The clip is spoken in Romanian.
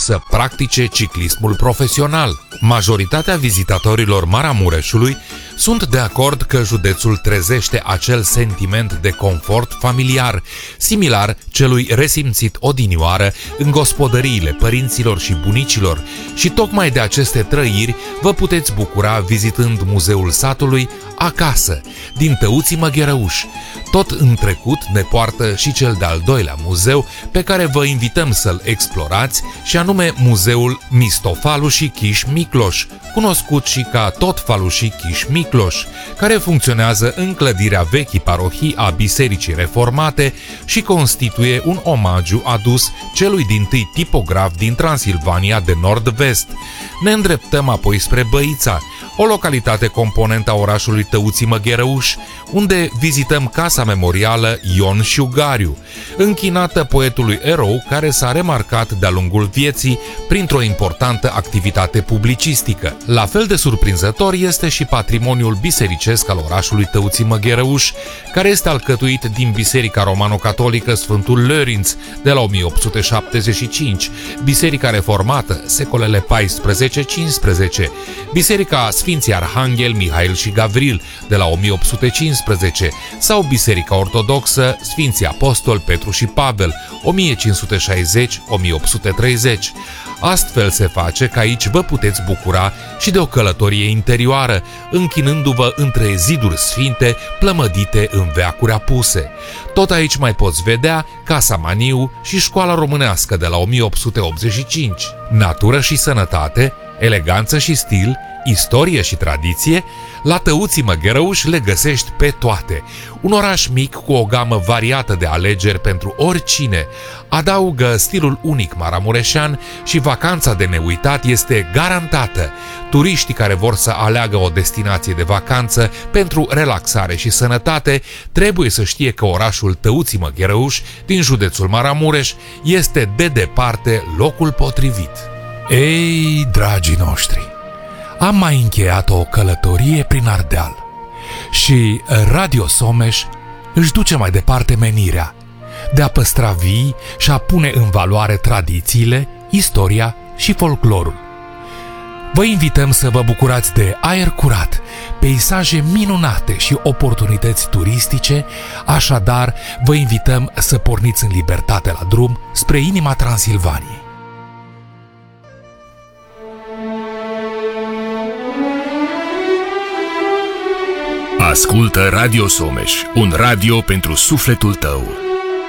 să practice ciclismul profesional. Majoritatea vizitatorilor Maramureșului sunt de acord că județul trezește acel sentiment de confort familiar, similar celui resimțit odinioară în gospodăriile părinților și bunicilor, și tocmai de aceste trăiri vă puteți bucura vizitând Muzeul Satului acasă, din Tăuții Măgherăuș. Tot în trecut ne poartă și cel de-al doilea muzeu pe care vă invităm să-l explorați, și anume Muzeul Mistofalușii Chiș-Micloș, cunoscut și ca tot Falușii Chiș-Micloș, care funcționează în clădirea vechii parohii a Bisericii Reformate și constituie un omagiu adus celui dintâi tipograf din Transilvania de nord-vest. Ne îndreptăm apoi spre Băița, o localitate componentă a orașului Tăuții Măgherăuș, unde vizităm casa memorială Ion Șugariu, închinată poetului erou care s-a remarcat de-a lungul vieții printr-o importantă activitate publicistică. La fel de surprinzător este și patrimoniul bisericesc al orașului Tăuții Măgherăuș, care este alcătuit din Biserica Romano-Catolică Sfântul Lărinț de la 1875, Biserica Reformată secolele 14-15, Biserica Sfinții Arhanghel, Mihail și Gavril de la 1815 sau Biserica Ortodoxă Sfinții Apostoli Petru și Pavel 1560-1830. Astfel se face că aici vă puteți bucura și de o călătorie interioară, închinându-vă între ziduri sfinte plămădite în veacuri apuse. Tot aici mai poți vedea Casa Maniu și Școala Românească de la 1885. Natură și sănătate, eleganță și stil, istorie și tradiție, la Tăuții Măgherăuș le găsești pe toate. Un oraș mic cu o gamă variată de alegeri pentru oricine. Adaugă stilul unic maramureșean și vacanța de neuitat este garantată. Turiștii care vor să aleagă o destinație de vacanță pentru relaxare și sănătate trebuie să știe că orașul Tăuții Măgherăuș din județul Maramureș este de departe locul potrivit. Ei, dragii noștri, am mai încheiat o călătorie prin Ardeal și Radio Someș își duce mai departe menirea de a păstra vii și a pune în valoare tradițiile, istoria și folclorul. Vă invităm să vă bucurați de aer curat, peisaje minunate și oportunități turistice, așadar vă invităm să porniți în libertate la drum spre inima Transilvaniei. Ascultă Radio Someș, un radio pentru sufletul tău.